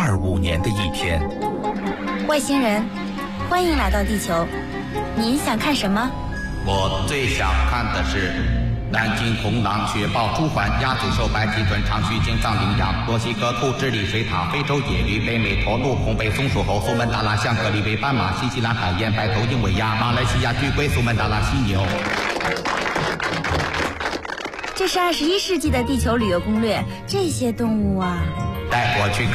2025年的一天。 外星人，欢迎来到地球，您想看什么？ 我最想看的是南京红狼、雪豹、朱鹮、鸭嘴兽、白鳍豚、长须鲸、藏羚羊、墨西哥兔、智利水獭、非洲野驴、北美驼鹿、红背松鼠猴、苏门答腊象、格里威斑马、新西兰海燕、白头鹰尾鸭、马来西亚巨龟、苏门答腊犀牛。 这是21世纪的地球旅游攻略，这些动物啊， 带我去看